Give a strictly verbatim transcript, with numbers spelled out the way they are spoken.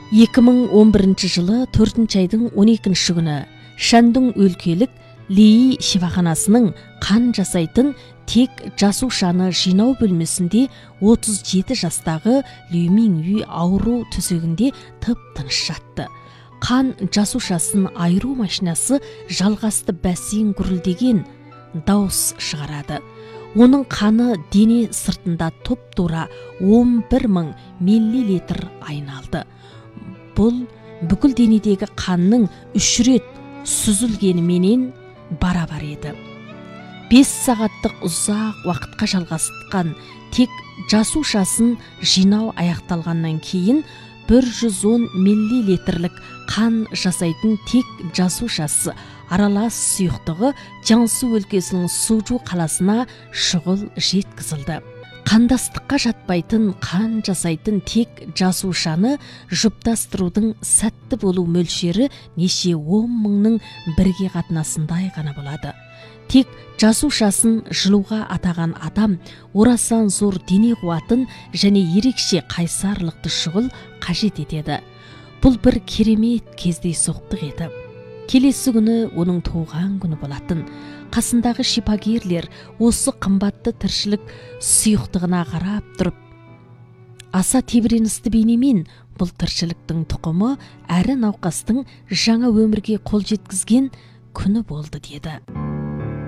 эки миң он биринчи жылы төртүнчү айдың он экинчи күнү Шандун өлкөлүк Лии шифаханасынын кан жасайтын тек жасушаны жиноо бөлмөсүндө отуз жети жастагы Лю Мингю ауруу төсөгүндө тып-тыныч жатты. Кан жасушасын айыруу машинасы жалгасты бассейн гүрүлдеген дауыс шығарады. Оның қаны дене сыртында топ-тура он бир миң миллилитр айналды. Бұл бүкіл денедегі қанның үш рет сүзілгені менен барабар еді. бес сағаттық ұзақ уақытқа жалғасқан тек жасушасын жинау аяқталғаннан кейін бір жүз он миллилитрлік қан жасайтын тек жасушасы аралас сұйықтығы Жаңсу өлкесінің Сужу қаласына шұғыл жеткізілді. Қандастыққа жатпайтын қан жасайтын тек жасушаны жұптастырудың сәтті болу мөлшері неше он мыңның бірге қатынасындай ғана болады. Тек жасушасын жылуға атаған адам орасан зор дене қуатын және ерекше қайсарлықты шұғыл қажет етеді. Бұл бір керемет кездейсоқтық еді. Келесі күні оның туған күні болатын. Қасындағы шипагерлер осы қымбатты тіршілік сұйықтығына қарап тұрып, аса тебіреністі бейнемен бұл тіршіліктің тұқымы әрі науқастың жаңа өмірге қол жеткізген күні болды деді.